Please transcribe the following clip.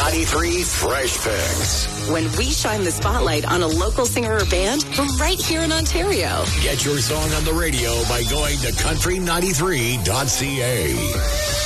93 Fresh Picks. When we shine the spotlight on a local singer or band from right here in Ontario. Get your song on the radio by going to country93.ca.